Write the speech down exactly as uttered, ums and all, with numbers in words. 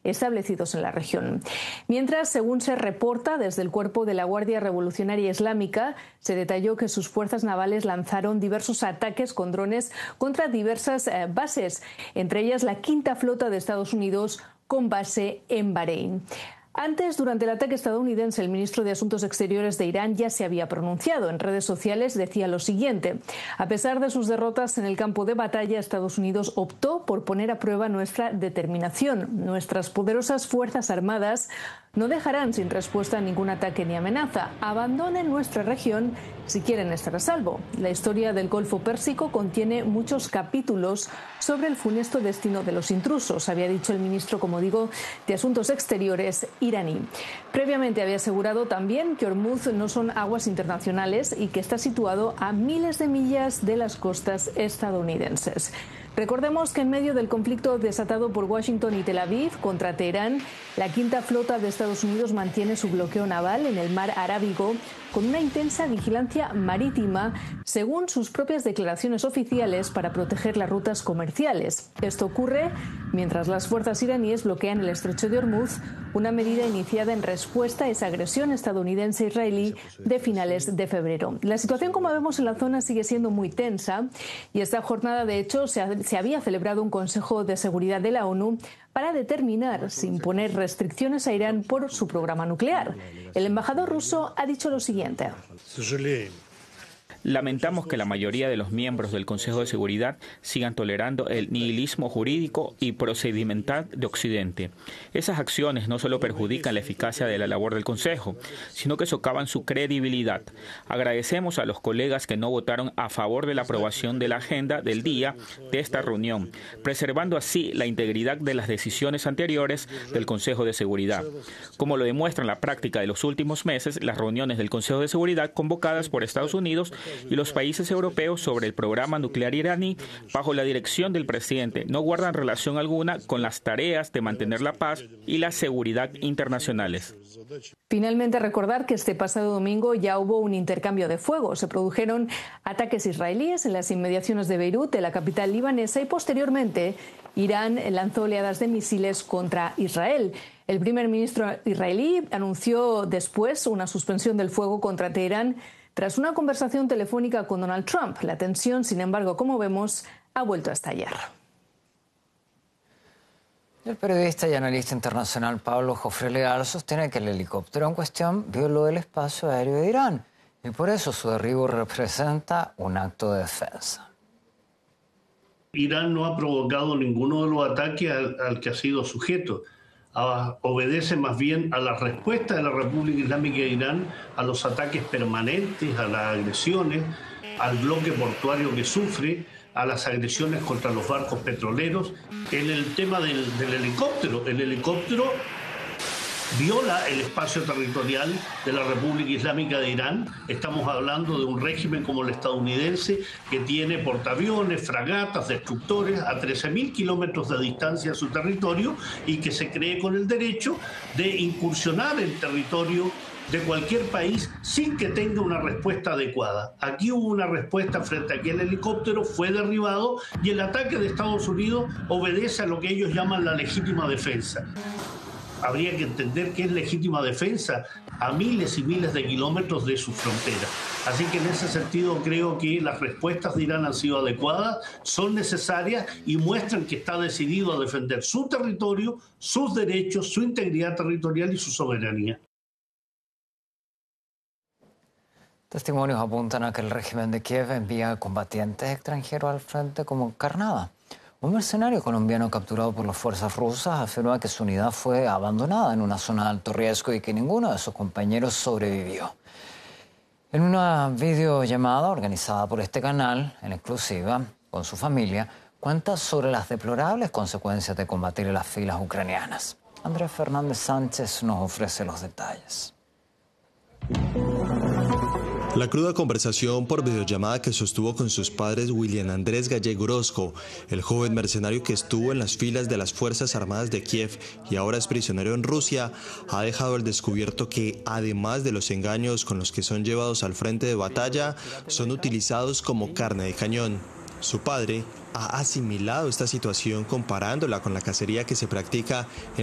establecidos en la región. Mientras, según se reporta desde el cuerpo de la Guardia Revolucionaria Islámica, se detalló que sus fuerzas navales lanzaron diversos ataques con drones contra diversas eh, bases, entre ellas la quinta flota de Estados Unidos con base en Bahrein. Antes, durante el ataque estadounidense, el ministro de Asuntos Exteriores de Irán ya se había pronunciado. En redes sociales decía lo siguiente: a pesar de sus derrotas en el campo de batalla, Estados Unidos optó por poner a prueba nuestra determinación. Nuestras poderosas fuerzas armadas no dejarán sin respuesta ningún ataque ni amenaza. Abandonen nuestra región si quieren estar a salvo. La historia del Golfo Pérsico contiene muchos capítulos sobre el funesto destino de los intrusos, había dicho el ministro, como digo, de Asuntos Exteriores iraní. Previamente había asegurado también que Hormuz no son aguas internacionales y que está situado a miles de millas de las costas estadounidenses. Recordemos que en medio del conflicto desatado por Washington y Tel Aviv contra Teherán, la quinta flota de Estados Unidos mantiene su bloqueo naval en el mar Arábigo con una intensa vigilancia marítima, según sus propias declaraciones oficiales, para proteger las rutas comerciales. Esto ocurre mientras las fuerzas iraníes bloquean el estrecho de Hormuz, una medida iniciada en respuesta a esa agresión estadounidense-israelí de finales de febrero. La situación, como vemos en la zona, sigue siendo muy tensa y esta jornada, de hecho, se, ha, se había celebrado un Consejo de Seguridad de la ONU para determinar si imponer restricciones a Irán por su programa nuclear. El embajador ruso ha dicho lo siguiente: lamentamos que la mayoría de los miembros del Consejo de Seguridad sigan tolerando el nihilismo jurídico y procedimental de Occidente. Esas acciones no solo perjudican la eficacia de la labor del Consejo, sino que socavan su credibilidad. Agradecemos a los colegas que no votaron a favor de la aprobación de la agenda del día de esta reunión, preservando así la integridad de las decisiones anteriores del Consejo de Seguridad. Como lo demuestra en la práctica de los últimos meses, las reuniones del Consejo de Seguridad convocadas por Estados Unidos y los países europeos sobre el programa nuclear iraní bajo la dirección del presidente no guardan relación alguna con las tareas de mantener la paz y la seguridad internacionales. Finalmente, recordar que este pasado domingo ya hubo un intercambio de fuego. Se produjeron ataques israelíes en las inmediaciones de Beirut, de la capital libanesa, y posteriormente Irán lanzó oleadas de misiles contra Israel. El primer ministro israelí anunció después una suspensión del fuego contra Teherán tras una conversación telefónica con Donald Trump. La tensión, sin embargo, como vemos, ha vuelto a estallar. El periodista y analista internacional Pablo Jofré Leal sostiene que el helicóptero en cuestión violó el espacio aéreo de Irán y por eso su derribo representa un acto de defensa. Irán no ha provocado ninguno de los ataques al, al que ha sido sujeto. A, obedece más bien a la respuesta de la República Islámica de Irán a los ataques permanentes, a las agresiones, al bloque portuario que sufre, a las agresiones contra los barcos petroleros. En el tema del, del helicóptero, el helicóptero viola el espacio territorial de la República Islámica de Irán. Estamos hablando de un régimen como el estadounidense que tiene portaaviones, fragatas, destructores a trece mil kilómetros de distancia de su territorio y que se cree con el derecho de incursionar en territorio de cualquier país sin que tenga una respuesta adecuada. Aquí hubo una respuesta frente a que el helicóptero fue derribado y el ataque de Estados Unidos obedece a lo que ellos llaman la legítima defensa. Habría que entender que es legítima defensa a miles y miles de kilómetros de su frontera. Así que en ese sentido creo que las respuestas de Irán han sido adecuadas, son necesarias y muestran que está decidido a defender su territorio, sus derechos, su integridad territorial y su soberanía. Testimonios apuntan a que el régimen de Kiev envía combatientes extranjeros al frente como carnada. Un mercenario colombiano capturado por las fuerzas rusas afirma que su unidad fue abandonada en una zona de alto riesgo y que ninguno de sus compañeros sobrevivió. En una videollamada organizada por este canal, en exclusiva, con su familia, cuenta sobre las deplorables consecuencias de combatir en las filas ucranianas. Andrés Fernández Sánchez nos ofrece los detalles. La cruda conversación por videollamada que sostuvo con sus padres William Andrés Gallego Orozco, el joven mercenario que estuvo en las filas de las Fuerzas Armadas de Kiev y ahora es prisionero en Rusia, ha dejado al descubierto que, además de los engaños con los que son llevados al frente de batalla, son utilizados como carne de cañón. Su padre ha asimilado esta situación comparándola con la cacería que se practica en